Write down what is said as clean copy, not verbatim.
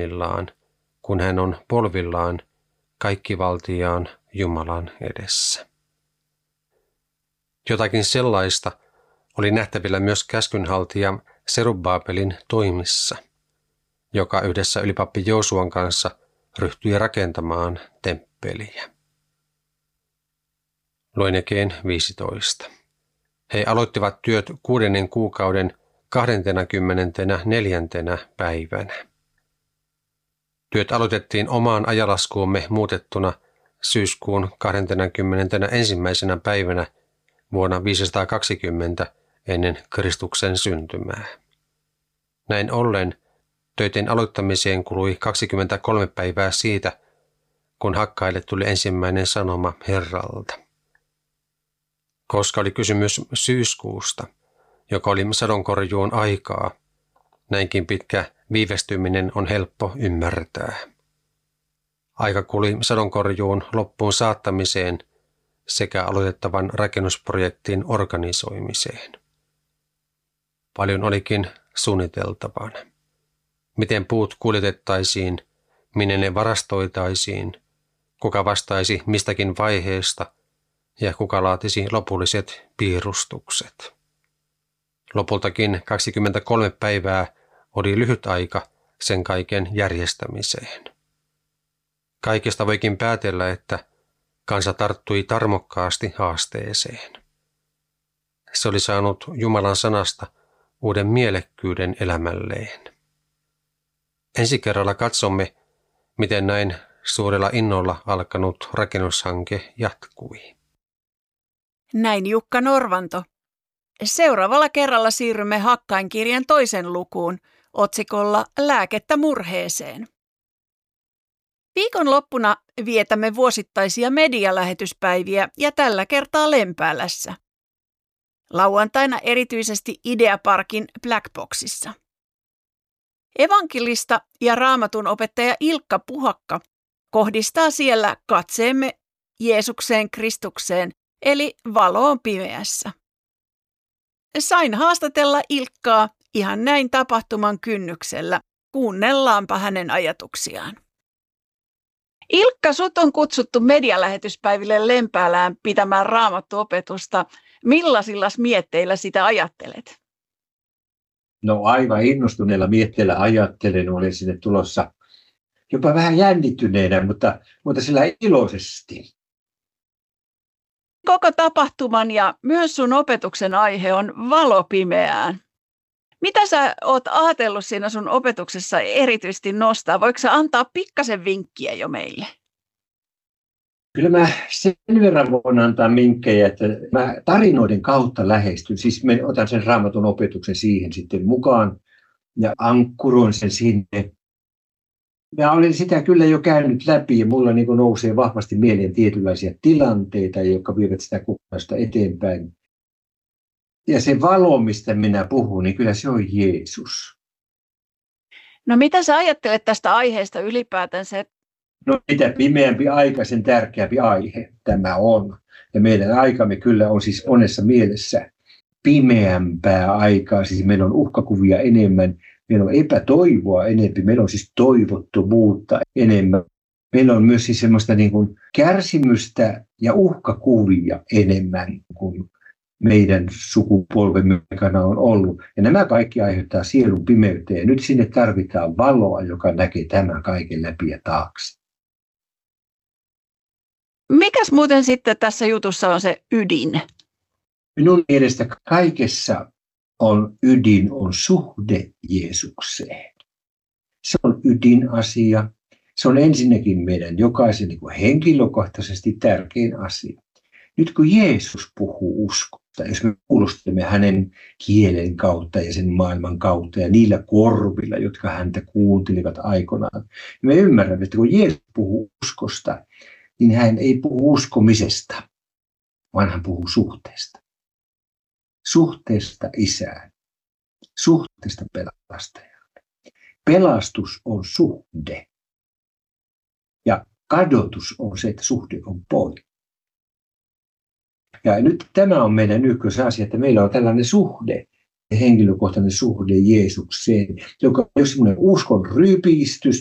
voimillaan, kun hän on polvillaan kaikkivaltiaan Jumalan edessä. Jotakin sellaista oli nähtävillä myös käskynhaltija Serubbabelin toimissa, joka yhdessä ylipappi Joosuan kanssa ryhtyi rakentamaan temppeliä. Luen jakeen 15. He aloittivat työt 6. kuukauden 24. päivänä. Työt aloitettiin omaan ajalaskuumme muutettuna syyskuun 21. päivänä vuonna 520 ennen Kristuksen syntymää. Näin ollen töiden aloittamiseen kului 23 päivää siitä, kun hakkaille tuli ensimmäinen sanoma Herralta. Koska oli kysymys syyskuusta, joka oli sadonkorjuun aikaa, näinkin pitkä viivästyminen on helppo ymmärtää. Aika kului sadonkorjuun loppuun saattamiseen sekä aloitettavan rakennusprojektin organisoimiseen. Paljon olikin suunniteltavana. Miten puut kuljetettaisiin, minne ne varastoitaisiin, kuka vastaisi mistäkin vaiheesta ja kuka laatisi lopulliset piirustukset. Lopultakin 23 päivää oli lyhyt aika sen kaiken järjestämiseen. Kaikesta voikin päätellä, että kansa tarttui tarmokkaasti haasteeseen. Se oli saanut Jumalan sanasta uuden mielekkyyden elämälleen. Ensi kerralla katsomme, miten näin suurella innolla alkanut rakennushanke jatkui. Näin Jukka Norvanto. Seuraavalla kerralla siirrymme Hakkainkirjan toisen lukuun otsikolla Lääkettä murheeseen. Viikonloppuna vietämme vuosittaisia medialähetyspäiviä ja tällä kertaa Lempäälässä. Lauantaina erityisesti Ideaparkin Blackboxissa. Evankelista ja raamatun opettaja Ilkka Puhakka kohdistaa siellä katseemme Jeesukseen Kristukseen, eli valoon pimeässä. Sain haastatella Ilkkaa ihan näin tapahtuman kynnyksellä. Kuunnellaanpa hänen ajatuksiaan. Ilkka, sut on kutsuttu medialähetyspäiville Lempäälään pitämään raamattuopetusta. Millaisilla mietteillä sitä ajattelet? No aivan innostuneella mietteellä ajattelen, olen sinne tulossa jopa vähän jännittyneenä, mutta sillä iloisesti. Koko tapahtuman ja myös sun opetuksen aihe on valo pimeään. Mitä sä oot ajatellut siinä sun opetuksessa erityisesti nostaa? Voiko sä antaa pikkasen vinkkiä jo meille? Kyllä mä sen verran voin antaa vinkkejä, että mä tarinoiden kautta lähestyn. Siis mä otan sen raamatun opetuksen siihen sitten mukaan ja ankkuroin sen sinne. Ja olen sitä kyllä jo käynyt läpi ja mulla niin nousee vahvasti mieleen tietynlaisia tilanteita, jotka vievät sitä kokonaista eteenpäin. Ja se valo, mistä minä puhun, niin kyllä se on Jeesus. No mitä sä ajattelet tästä aiheesta ylipäätänsä? No mitä pimeämpi aika, sen tärkeämpi aihe tämä on. Ja meidän aikamme kyllä on siis monessa mielessä pimeämpää aikaa. Siis meillä on uhkakuvia enemmän, meillä on epätoivoa enemmän, meillä on siis toivottomuutta enemmän. Meillä on myös siis semmoista niin kuin kärsimystä ja uhkakuvia enemmän kuin meidän sukupolvemme aikana on ollut. Ja nämä kaikki aiheuttaa sielun pimeyteen. Ja nyt sinne tarvitaan valoa, joka näkee tämän kaiken läpi ja taakse. Mikäs muuten sitten tässä jutussa on se ydin? Minun mielestä kaikessa ydin on suhde Jeesukseen. Se on ydinasia. Se on ensinnäkin meidän jokaisen niin kuin henkilökohtaisesti tärkein asia. Nyt kun Jeesus puhuu uskosta, jos me kuulostamme hänen kielen kautta ja sen maailman kautta ja niillä korvilla, jotka häntä kuuntelivat aikoinaan, me ymmärrämme, että kun Jeesus puhuu uskosta, niin hän ei puhu uskomisesta, vaan hän puhuu suhteesta. Suhteesta Isään, suhteesta pelastajaan. Pelastus on suhde ja kadotus on se, että suhde on pois. Ja nyt tämä on meidän ykkösasia, että meillä on tällainen suhde, henkilökohtainen suhde Jeesukseen, joka on semmoinen uskon rypistys,